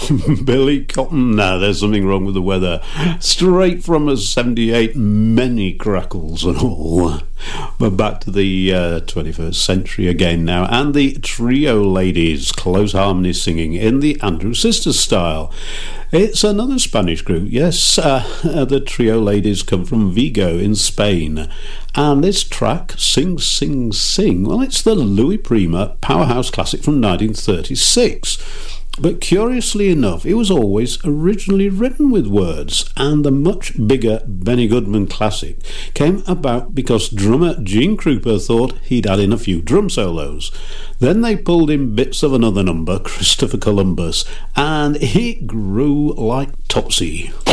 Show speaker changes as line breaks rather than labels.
Billy Cotton. Now there's something wrong with the weather. Straight from a 78, many crackles and all. But back to the 21st century again now, and the Trio Ladies, close harmony singing in the Andrew Sisters style. It's another Spanish group, yes. The Trio Ladies come from Vigo in Spain, and this track, Sing Sing Sing, well, it's the Louis Prima powerhouse classic from 1936. But curiously enough, it was always originally written with words, and the much bigger Benny Goodman classic came about because drummer Gene Krupa thought he'd add in a few drum solos. Then they pulled in bits of another number, Christopher Columbus, and it grew like Topsy.